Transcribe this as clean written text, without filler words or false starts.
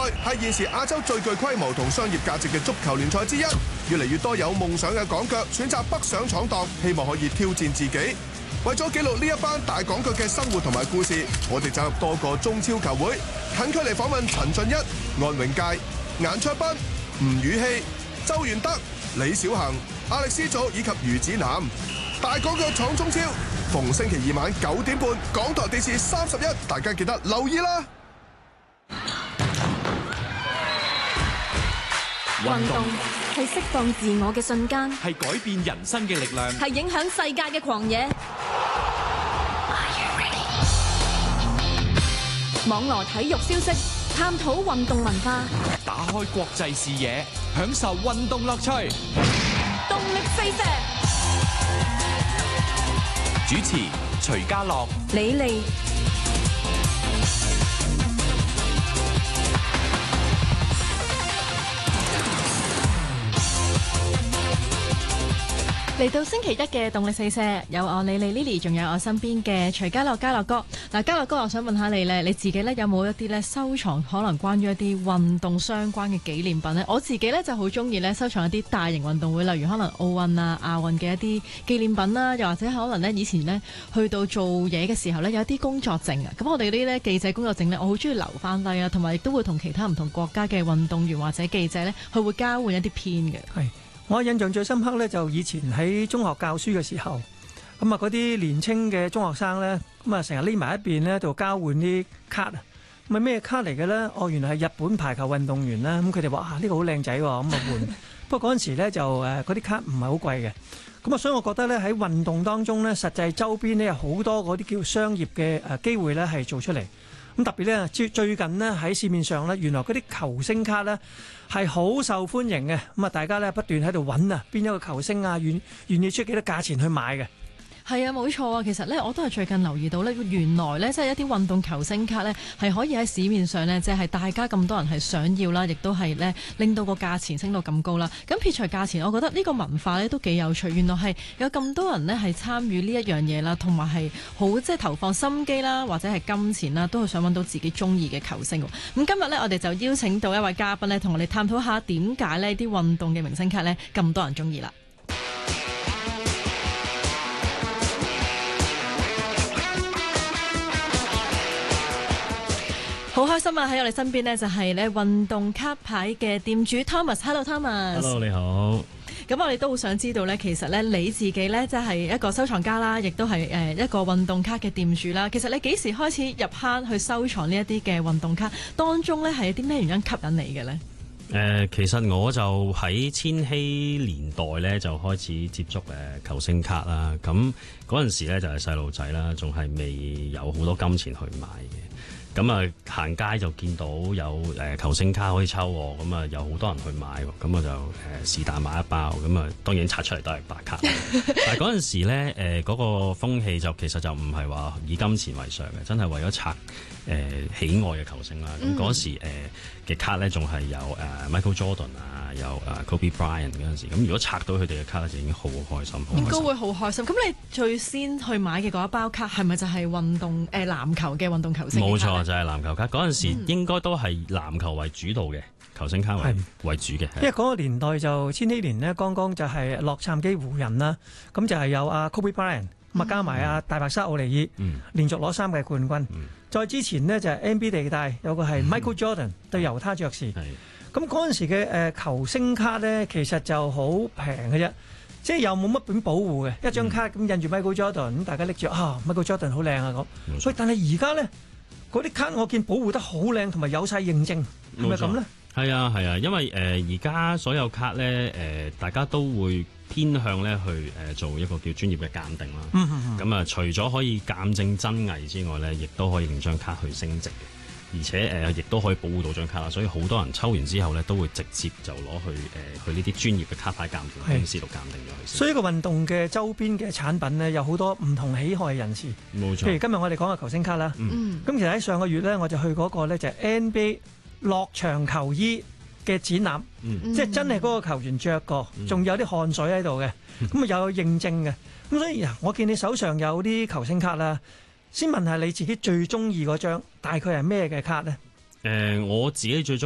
係現時亞洲最具規模同商業價值嘅足球聯賽之一，越嚟越多有夢想嘅港腳選擇北上闖蕩，希望可以挑戰自己。為咗記錄呢一班大港腳嘅生活同埋故事，我哋走入多個中超球會，近距離訪問陳俊一、安永佳、顏卓彬、吳宇希、周元德、李小恒、亞力斯祖以及余子南。大港腳闖中超，逢星期二晚9點半，港台電視31，大家記得留意啦。 運動係釋放自我嘅瞬間， 係改變人生嘅力量， 係影響世界嘅狂野。網羅體育消息，探討運動文化， 打開國際視野，享受運動樂趣。 動力四射。 主持徐家樂、 李利。嚟到星期一嘅動力四射，有我李利 Lily， 仲有我身邊嘅徐家樂家樂哥。嗱，家樂哥，我想問下你咧，你自己咧有冇一啲咧收藏可能關於一啲運動相關嘅紀念品咧？我自己咧就好中意咧收藏一啲大型運動會，例如可能奧運啊、亞運嘅一啲紀念品啦，又或者可能咧以前咧去到做嘢嘅時候咧有一啲工作證啊。咁我哋呢啲咧記者工作證咧，我好中意留翻低啊，同埋亦都會同其他唔同國家嘅運動員或者記者咧，佢會交換一啲片嘅。 係。我印象最深刻咧，就以前喺中學教書嘅時候，咁啊嗰啲年青嘅中學生咧，咁啊成日匿埋一邊咧，度交換啲卡啊，咁啊咩卡嚟嘅咧？哦，原來係日本排球運動員啦。咁佢哋話啊，呢個好靚仔喎，咁啊換。不過嗰陣時咧就嗰啲卡唔係好貴嘅，咁啊所以我覺得咧喺運動當中咧，實際周邊咧有好多嗰啲叫商業嘅機會咧係做出嚟。咁特別咧，最近呢，喺市面上咧，原來嗰啲球星卡咧係好受歡迎嘅。咁啊，大家咧不斷喺度揾啊，邊一個球星啊，願意出幾多價錢去買嘅。 係啊，冇錯啊！其實咧，我都係最近留意到咧，原來咧即係一啲運動球星卡咧係可以喺市面上咧，即係大家咁多人係想要啦，亦都係咧令到個價錢升到咁高啦。咁撇除價錢，我覺得呢個文化咧都幾有趣。原來係有咁多人咧係參與呢一樣嘢啦，同埋係好即係投放心機啦，或者係金錢啦，都係想揾到自己中意嘅球星。咁今日咧，我哋就邀請到一位嘉賓咧，同我哋探討下點解呢啲運動嘅明星卡咧咁多人中意啦。好開心啊！喺我哋身邊呢，就係咧運動卡牌嘅店主 Thomas。Hello Thomas。Hello， 你好。 咁我哋都好想知道咧，其實咧你自己咧即係一個收藏家啦，亦都係一個運動卡嘅店主啦。其實你幾時開始入坑去收藏呢一啲嘅運動卡？當中咧係啲咩原因吸引你嘅咧？ 其實我就喺千禧年代咧就開始接觸球星卡啦。咁嗰陣時咧就係細路仔啦，仲係未有好多金錢去買嘅。咁啊，行街就見到有球星卡可以抽喎，咁啊有好多人去買喎，咁我就是但買一包，咁啊當然拆出嚟都係白卡。但係嗰陣時咧，嗰個風氣就其實就唔係話以金錢為上嘅，真係為咗拆喜愛嘅球星啦。咁嗰時嘅卡咧仲係有Michael Jordan 啊，有Kobe Bryant 嗰陣時，咁如果拆到佢哋嘅卡咧，就已經好開心。 應該會好開心。咁你最先去買嘅嗰一包卡係咪就係運動籃球嘅運動球星？ 冇錯，就係籃球卡。嗰陣時應該都係籃球為主導嘅，球星卡為主嘅。 因為嗰個年代就千禧年呢，剛剛就係洛杉磯湖人啦，咁就係有阿 Kobe Bryant，咁啊加埋阿大白鯊奧尼爾，連續攞3屆冠軍。再之前呢，就係 NBA 地帶有個係 Michael Jordan 對猶他爵士。咁嗰陣時嘅球星卡咧，其實就好平嘅啫，即係又冇乜本保護嘅，一張卡咁印住 Michael Jordan，咁大家拎住Michael Jordan 好靚啊咁。所以但係而家咧，嗰啲卡我見保護得好靚，同埋有晒認證，係咪咁咧？ 係啊係啊，因為而家所有卡咧大家都會偏向咧去做一個叫專業嘅鑑定啦。咁啊，除咗可以鑑證真偽之外咧，亦都可以令張卡去升值嘅。而且亦都可以保護到張卡啦，所以好多人抽完之後咧，都會直接就攞去呢啲專業嘅卡牌鑑定公司度鑑定咗佢。 所以個運動嘅周邊嘅產品呢，有好多唔同喜好嘅人士。 冇錯。 譬如今日我哋講嘅球星卡啦，咁其實喺上個月咧，我就去嗰個咧就係 NBA 落場球衣嘅展覽，即係真係嗰個球員着過，仲有啲汗水喺度嘅，咁啊有認證嘅。咁所以我見你手上有啲球星卡啦。先問下你自己最中意嗰張大概係咩嘅卡呢？ 我自己最中